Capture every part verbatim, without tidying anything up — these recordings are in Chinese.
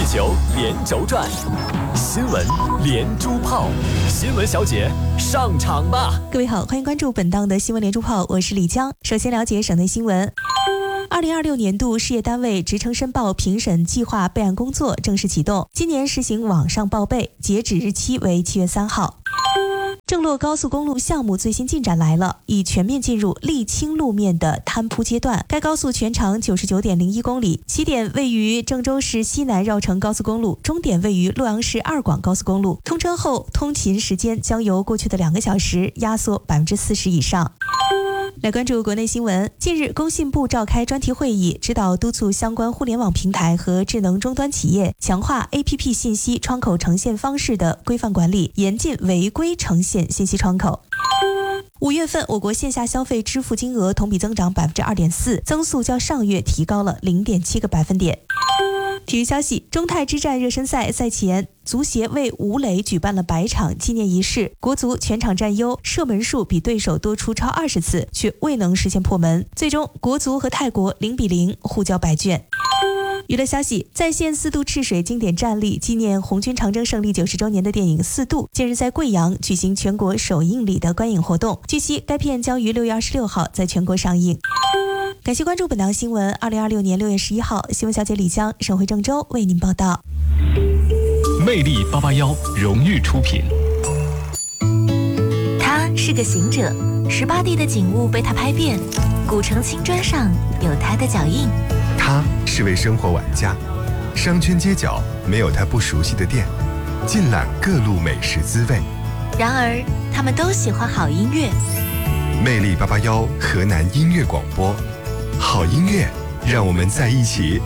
球连轴转，新闻连珠炮，新闻小姐上场吧！ 各位好，欢迎关注本档的新闻连珠炮，我是李江。首先了解省内新闻。二零二六年度事业单位职称申报评审计划备案工作正式启动，今年实行网上报备，截止日期为七月三号。郑洛高速公路项目最新进展来了，已全面进入沥青路面的摊铺阶段。该高速全长 九十九点零一公里，起点位于郑州市西南绕城高速公路，终点位于洛阳市二广高速公路。通车后，通勤时间将由过去的两个小时压缩百分之四十以上。来关注国内新闻。近日，工信部召开专题会议，指导督促相关互联网平台和智能终端企业强化 A P P 信息窗口呈现方式的规范管理，严禁违规呈现信息窗口。五月份，我国线下消费支付金额同比增长 百分之二点四， 增速较上月提高了 零点七个百分点。体育消息，中泰之战热身赛赛前，足协为吴磊举办了百场纪念仪式。国足全场占优，射门数比对手多出超二十次，却未能实现破门。最终，国足和泰国零比零互交白卷。娱乐消息，再现四渡赤水经典战例，纪念红军长征胜利九十周年的电影《四渡》近日在贵阳举行全国首映礼的观影活动。据悉，该片将于六月二十六号在全国上映。感谢关注本档新闻。二零二六年六月十一号，新闻小姐李江省会郑州为您报道。 魅力八八幺荣誉出品。 他是个行者，十八地的景物被他拍遍，古城青砖上有他的脚印。 他是位生活玩家，商圈街角没有他不熟悉的店，尽览各路美食滋味。 然而，他们都喜欢好音乐。 魅力八八幺河南音乐广播，好音乐，让我们在一起。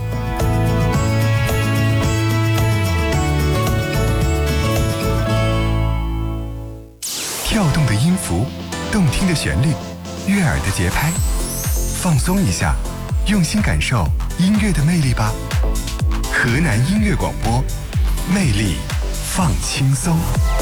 跳动的音符，动听的旋律，悦耳的节拍，放松一下，用心感受音乐的魅力吧。河南音乐广播，魅力放轻松。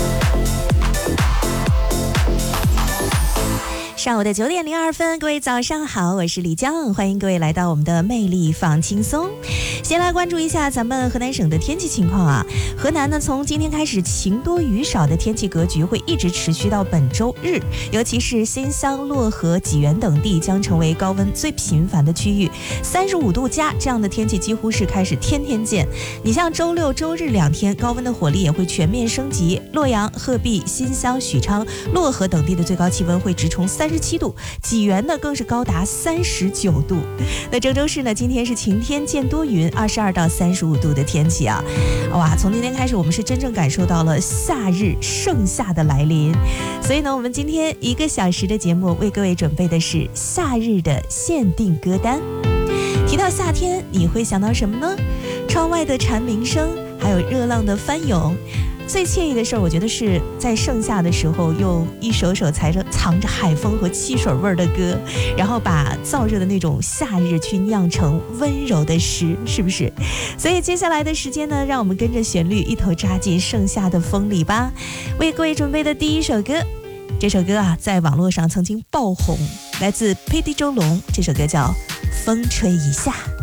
上午的九点零二分，各位早上好，我是李江，欢迎各位来到我们的魅力放轻松。先来关注一下咱们河南省的天气情况啊。河南呢，从今天开始晴多雨少的天气格局会一直持续到本周日，尤其是新乡、漯河、济源等地将成为高温最频繁的区域，三十五度加这样的天气几乎是开始天天见。你像周六、周日两天，高温的火力也会全面升级，洛阳、鹤壁、新乡、许昌、漯河等地的最高气温会直冲三十七度，济源呢更是高达三十九度。那郑州市呢，今天是晴天见多云，二十二到三十五度的天气啊。哇，从今天开始，我们是真正感受到了夏日盛夏的来临。所以呢，我们今天一个小时的节目为各位准备的是夏日的限定歌单。提到夏天，你会想到什么呢？窗外的蝉鸣声，还有热浪的翻涌。最惬意的事儿，我觉得是在盛夏的时候，用一首首藏着藏着海风和汽水味儿的歌，然后把燥热的那种夏日去酿成温柔的诗，是不是？所以接下来的时间呢，让我们跟着旋律一头扎进盛夏的风里吧。为各位准备的第一首歌，这首歌啊，在网络上曾经爆红，来自佩蒂周龙，这首歌叫《风吹一夏》。